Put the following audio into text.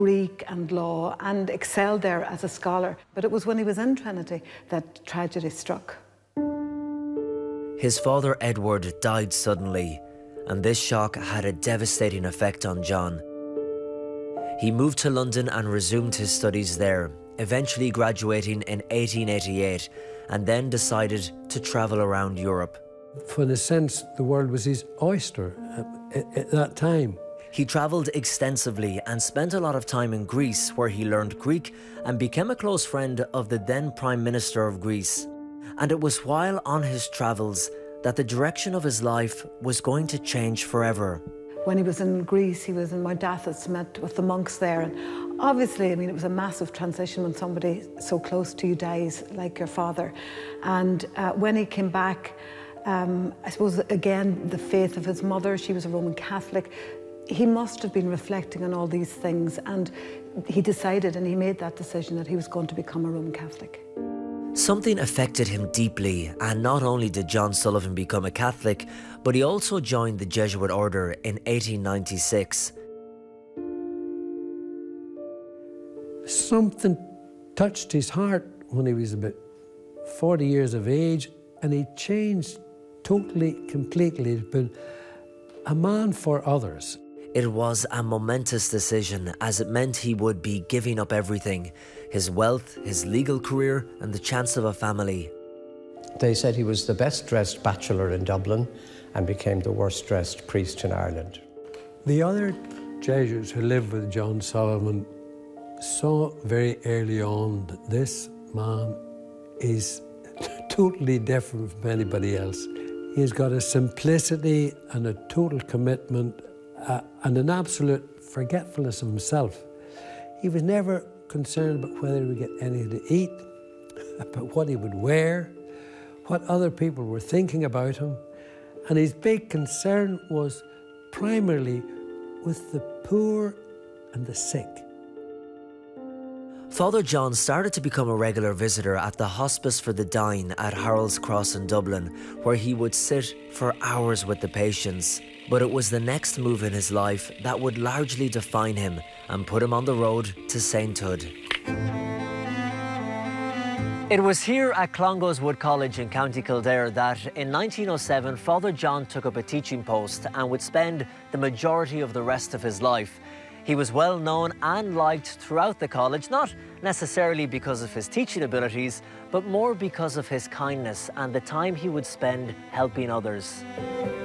Greek and law and excelled there as a scholar. But it was when he was in Trinity that tragedy struck. His father Edward died suddenly, and this shock had a devastating effect on John. He moved to London and resumed his studies there, eventually graduating in 1888, and then decided to travel around Europe. For in a sense, the world was his oyster at that time. He travelled extensively and spent a lot of time in Greece, where he learned Greek and became a close friend of the then Prime Minister of Greece. And it was while on his travels that the direction of his life was going to change forever. When he was in Greece, he was in Moudafis, met with the monks there. And obviously, I mean, it was a massive transition when somebody so close to you dies, like your father. And when he came back, I suppose, again, the faith of his mother, she was a Roman Catholic. He must have been reflecting on all these things, and he decided, and he made that decision, that he was going to become a Roman Catholic. Something affected him deeply, and not only did John Sullivan become a Catholic, but he also joined the Jesuit order in 1896. Something touched his heart when he was about 40 years of age, and he changed totally, completely. He'd been a man for others. It was a momentous decision, as it meant he would be giving up everything: his wealth, his legal career, and the chance of a family. They said he was the best-dressed bachelor in Dublin and became the worst-dressed priest in Ireland. The other Jesuits who lived with John Sullivan saw very early on that this man is totally different from anybody else. He's got a simplicity and a total commitment and an absolute forgetfulness of himself. He was never concerned about whether he would get anything to eat, about what he would wear, what other people were thinking about him. And his big concern was primarily with the poor and the sick. Father John started to become a regular visitor at the Hospice for the Dying at Harold's Cross in Dublin, where he would sit for hours with the patients. But it was the next move in his life that would largely define him and put him on the road to sainthood. It was here at Clongowes Wood College in County Kildare that in 1907 Father John took up a teaching post and would spend the majority of the rest of his life. He was well known and liked throughout the college, not necessarily because of his teaching abilities, but more because of his kindness and the time he would spend helping others.